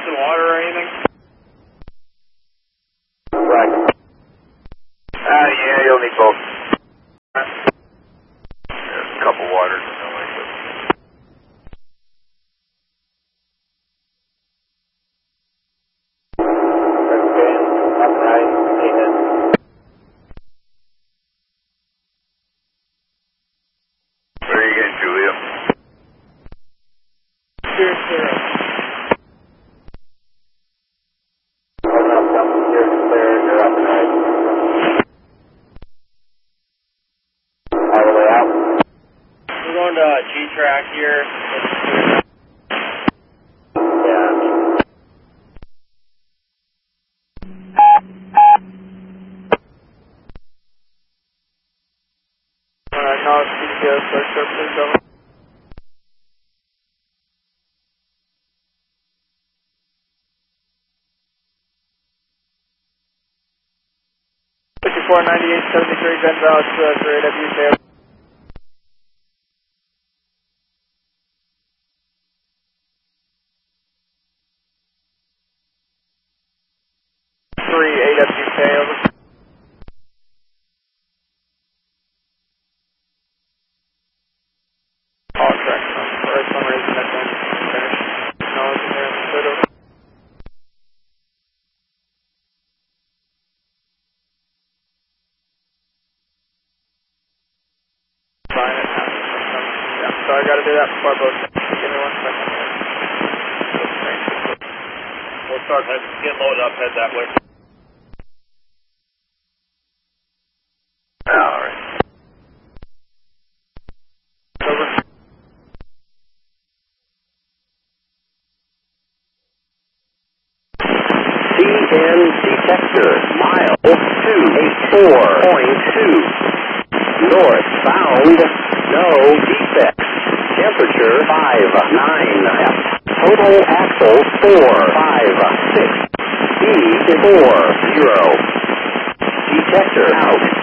missing water or anything? Right. Yeah, you'll need both. There's a couple waters in there like this. Okay, up right, amen. Where are you getting, Julia? Here, clear. Hold up, something here, clear, you're up and right. All the way out. We're going to G-Track here. Yeah. Now it's GPS, so sure, please go. Four 9873 Gun Valley to AWK. 3 AWK over. All correct. For some reason that didn't finish. No, it's in there in the photo. Fine, it happens sometimes. Yeah, so I gotta do that before both. Give me 1 second here. We'll start getting loaded up, head that way. Alright. Over. CN detector, mile 284.2. Northbound, no defects. Temperature 59. Total axle 456. Speed 40. Detector out.